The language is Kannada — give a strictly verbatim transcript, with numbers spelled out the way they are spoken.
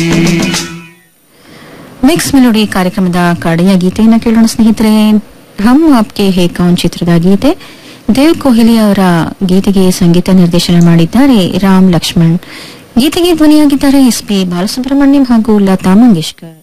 ಮಿಕ್ಸ್ ಮೆಲೋಡಿ ಕಾರ್ಯಕ್ರಮದ ಕಡೆಯ ಗೀತೆಯನ್ನು ಕೇಳೋಣ ಸ್ನೇಹಿತರೆ. ಹಮ್ ಆಪ್ಕೆ ಹೇ ಕೌನ್ ಚಿತ್ರದ ಗೀತೆ. ದೇವ್ ಕೊಹ್ಲಿ ಅವರ ಗೀತೆಗೆ ಸಂಗೀತ ನಿರ್ದೇಶನ ಮಾಡಿದ್ದಾರೆ ರಾಮ್ ಲಕ್ಷ್ಮಣ್. ಗೀತೆಗೆ ಧ್ವನಿಯಾಗಿದ್ದಾರೆ ಎಸ್ ಪಿ ಬಾಲಸುಬ್ರಹ್ಮಣ್ಯಂ ಹಾಗೂ ಲತಾ ಮಂಗೇಶ್ಕರ್.